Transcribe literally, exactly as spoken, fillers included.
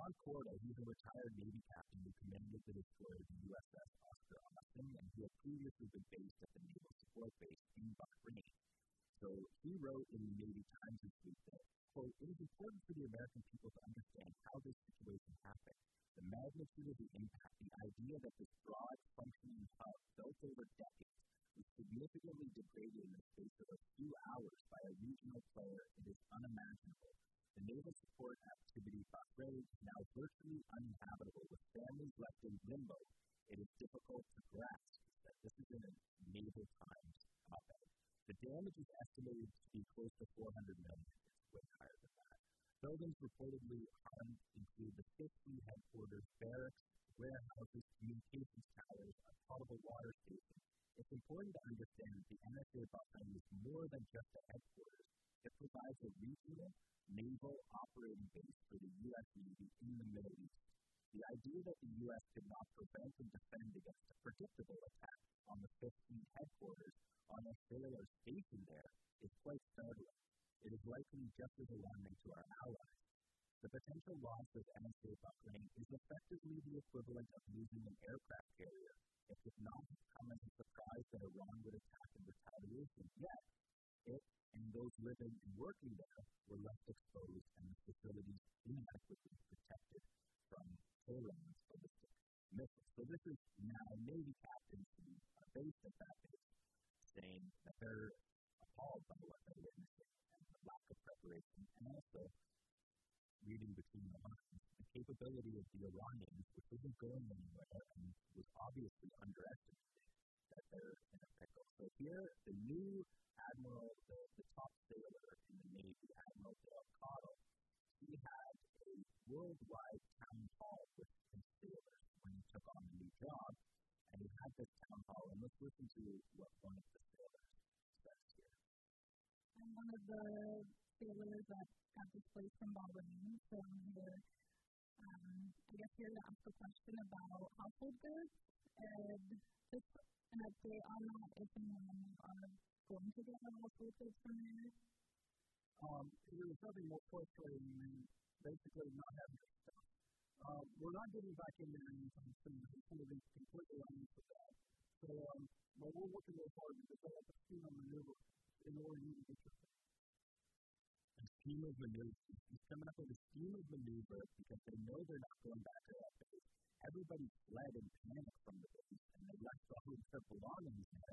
John Corda, he's a retired Navy captain who commanded the destroyer the U S S Oscar Austin, and he had previously been based at the Naval Support Base in Bahrain. So he wrote in the Navy Times this week that, quote, "It is important for the American people to understand how this situation happened, the magnitude of the impact, the idea that this broad, functioning hub built over decades was significantly degraded in the space of a few hours by a regional player. It is unimaginable. The naval support activity Bahrain is now virtually uninhabitable with families left in limbo. It is difficult to grasp that this is in a Naval Times op-ed. The damage is estimated to be close to four hundred million dollars. It's way higher than that. Buildings reportedly harmed include the fifth Fleet headquarters, barracks, warehouses, communications towers, a potable water station. It's important to understand that the N S A Bahrain is more than just a headquarters. It provides a regional naval operating base for the U S Navy in the Middle East. The idea that the U S could not prevent and defend against a predictable attack on the fifth Fleet headquarters on a sailor stationed there is quite startling. It is likely just as alarming to our allies. The potential loss of N S A Bahrain is effectively the equivalent of losing an aircraft carrier. It did not come as a surprise that Iran would attack in retaliation, yet it and those living and working there were left exposed and the facilities inadequately protected from Tehran's ballistic missiles. So this is now Navy captains who are based at that base saying that they're appalled by what they're witnessing and the lack of preparation, and also reading between the lines, the capability of the Iranians, which isn't going anywhere and was obviously underestimated, that they're in a pickle. So here, the new admiral, the, the top sailor in the Navy, Admiral Dale Cottle, he had a worldwide town hall with his sailors when he took on the new job, and he had this town hall, and let's listen to what one of the sailors says here. I'm one of the sailors that got displaced from Bahrain, so I'm here, um, I guess here to ask a question about household goods, and just an update on that, if and when you are going to get a household goods from there. Um, there was nothing more frustrating than basically not having your stuff. Um, we're not getting back in there anytime soon. I just want to be completely honest with that. So, um, but we're working real hard to develop a scheme of maneuver in order for you to get your thing. A scheme of maneuver. He's coming up with a scheme of maneuver because they know they're not going back to that base. Everybody fled in panic from the base, and they left all of their belongings there.